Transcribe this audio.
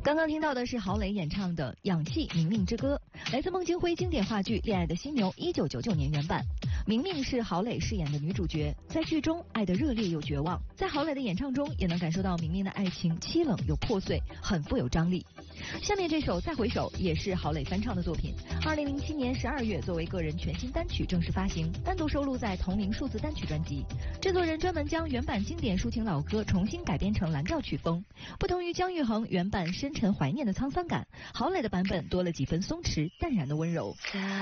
刚刚听到的是郝蕾演唱的《氧气明明之歌》，来自孟京辉经典话剧《恋爱的犀牛》1999年原版。明明是郝蕾饰演的女主角，在剧中爱得热烈又绝望，在郝蕾的演唱中也能感受到明明的爱情凄冷又破碎，很富有张力。下面这首《再回首》也是郝蕾翻唱的作品，2007年12月作为个人全新单曲正式发行，单独收录在同名数字单曲专辑。制作人专门将原版经典抒情老歌重新改编成蓝调曲风，不同于姜育恒原版深沉怀念的沧桑感，郝蕾的版本多了几分松弛淡然的温柔。